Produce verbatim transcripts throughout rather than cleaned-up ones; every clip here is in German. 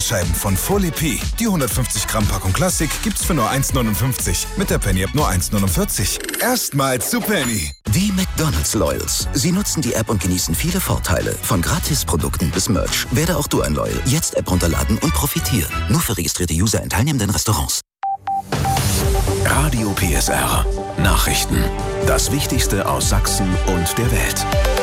Brotscheiben von Folie-P. Die hundertfünfzig Gramm Packung Klassik gibt's für nur eins neunundfünfzig. Mit der Penny-App nur eins neunundvierzig. Erstmals zu Penny. Die McDonald's Loyals. Sie nutzen die App und genießen viele Vorteile. Von Gratisprodukten bis Merch. Werde auch du ein Loyal. Jetzt App runterladen und profitieren. Nur für registrierte User in teilnehmenden Restaurants. Radio P S R. Nachrichten. Das Wichtigste aus Sachsen und der Welt.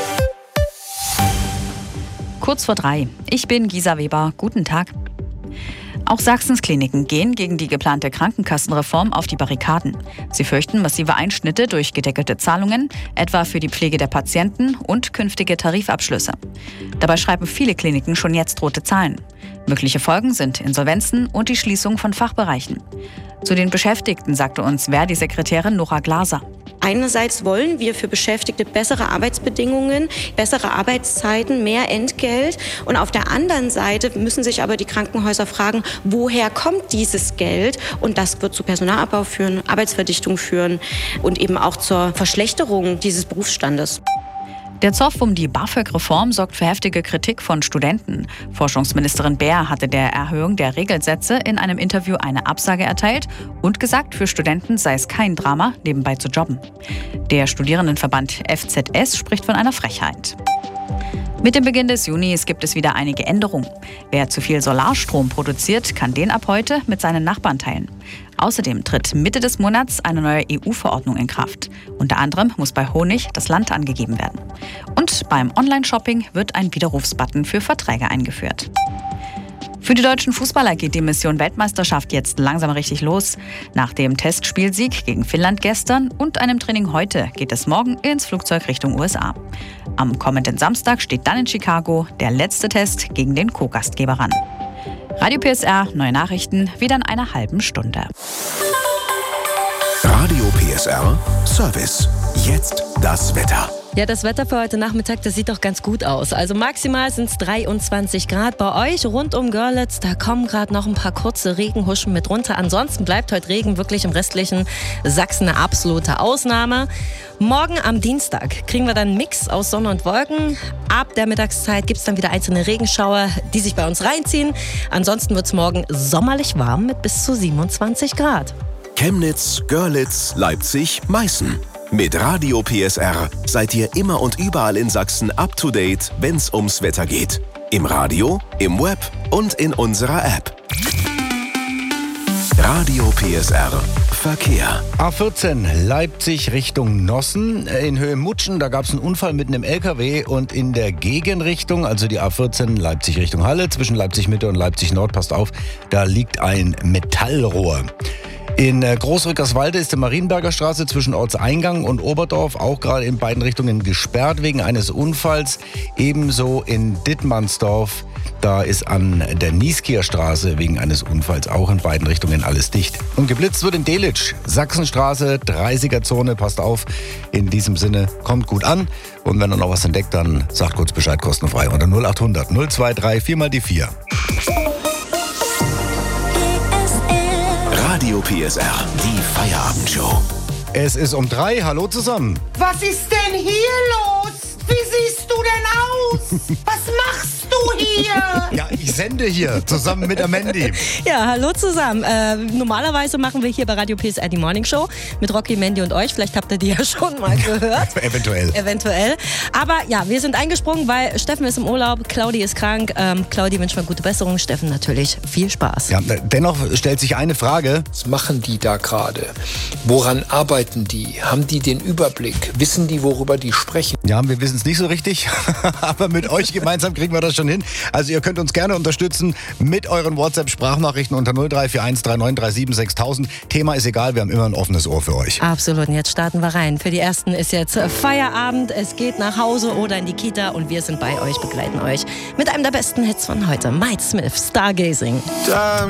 Kurz vor drei. Ich bin Gisa Weber. Guten Tag. Auch Sachsens Kliniken gehen gegen die geplante Krankenkassenreform auf die Barrikaden. Sie fürchten massive Einschnitte durch gedeckelte Zahlungen, etwa für die Pflege der Patienten und künftige Tarifabschlüsse. Dabei schreiben viele Kliniken schon jetzt rote Zahlen. Mögliche Folgen sind Insolvenzen und die Schließung von Fachbereichen. Zu den Beschäftigten sagte uns Verdi-Sekretärin Nora Glaser. Einerseits wollen wir für Beschäftigte bessere Arbeitsbedingungen, bessere Arbeitszeiten, mehr Entgelt. Und auf der anderen Seite müssen sich aber die Krankenhäuser fragen, woher kommt dieses Geld? Und das wird zu Personalabbau führen, Arbeitsverdichtung führen und eben auch zur Verschlechterung dieses Berufsstandes. Der Zoff um die BAföG-Reform sorgt für heftige Kritik von Studenten. Forschungsministerin Baer hatte der Erhöhung der Regelsätze in einem Interview eine Absage erteilt und gesagt, für Studenten sei es kein Drama, nebenbei zu jobben. Der Studierendenverband F Z S spricht von einer Frechheit. Mit dem Beginn des Junis gibt es wieder einige Änderungen. Wer zu viel Solarstrom produziert, kann den ab heute mit seinen Nachbarn teilen. Außerdem tritt Mitte des Monats eine neue E U-Verordnung in Kraft. Unter anderem muss bei Honig das Land angegeben werden. Und beim Online-Shopping wird ein Widerrufsbutton für Verträge eingeführt. Für die deutschen Fußballer geht die Mission Weltmeisterschaft jetzt langsam richtig los. Nach dem Testspielsieg gegen Finnland gestern und einem Training heute geht es morgen ins Flugzeug Richtung U S A. Am kommenden Samstag steht dann in Chicago der letzte Test gegen den Co-Gastgeber an. Radio P S R, neue Nachrichten, wieder in einer halben Stunde. Radio P S R Service. Jetzt das Wetter. Ja, das Wetter für heute Nachmittag, das sieht doch ganz gut aus. Also maximal sind es dreiundzwanzig Grad. Bei euch rund um Görlitz, da kommen gerade noch ein paar kurze Regenhuschen mit runter. Ansonsten bleibt heute Regen wirklich im restlichen Sachsen eine absolute Ausnahme. Morgen am Dienstag kriegen wir dann einen Mix aus Sonne und Wolken. Ab der Mittagszeit gibt es dann wieder einzelne Regenschauer, die sich bei uns reinziehen. Ansonsten wird es morgen sommerlich warm mit bis zu siebenundzwanzig Grad. Chemnitz, Görlitz, Leipzig, Meißen. Mit Radio P S R seid ihr immer und überall in Sachsen up to date, wenn's ums Wetter geht. Im Radio, im Web und in unserer App. Radio P S R Verkehr. A vierzehn Leipzig Richtung Nossen. In Höhe Mutschen, da gab es einen Unfall mitten im L K W und in der Gegenrichtung, also die A vierzehn Leipzig Richtung Halle, zwischen Leipzig Mitte und Leipzig Nord, passt auf, da liegt ein Metallrohr. In Großrückerswalde ist die Marienberger Straße zwischen Ortseingang und Oberdorf auch gerade in beiden Richtungen gesperrt wegen eines Unfalls. Ebenso in Dittmannsdorf, da ist an der Nieskier Straße wegen eines Unfalls auch in beiden Richtungen alles dicht. Und geblitzt wird in Delitzsch, Sachsenstraße, dreißiger Zone, passt auf. In diesem Sinne, kommt gut an. Und wenn ihr noch was entdeckt, dann sagt kurz Bescheid, kostenfrei unter null acht hundert null zwei drei vier mal die vier. Radio P S R, die Feierabendshow. Es ist um drei. Hallo zusammen. Was ist denn hier los? Wie siehst du denn aus? Was machst du hier? Ja, ich sende hier zusammen mit der Mandy. Ja, hallo zusammen. Äh, normalerweise machen wir hier bei Radio P S R die Morning Show mit Rocky, Mandy und euch. Vielleicht habt ihr die ja schon mal gehört. Eventuell. Eventuell. Aber ja, wir sind eingesprungen, weil Steffen ist im Urlaub, Claudi ist krank. Ähm, Claudi wünscht mir gute Besserung, Steffen natürlich viel Spaß. Ja, dennoch stellt sich eine Frage. Was machen die da gerade? Woran arbeiten die? Haben die den Überblick? Wissen die, worüber die sprechen? Ja, wir wissen es nicht so richtig, aber mit euch gemeinsam kriegen wir das schon hin. Also ihr könnt uns gerne unterstützen mit euren WhatsApp-Sprachnachrichten unter null drei vier eins drei neun drei sieben sechstausend. Thema ist egal, wir haben immer ein offenes Ohr für euch. Absolut, und jetzt starten wir rein. Für die Ersten ist jetzt Feierabend, es geht nach Hause oder in die Kita und wir sind bei euch, begleiten euch mit einem der besten Hits von heute. Mike Smith, Stargazing.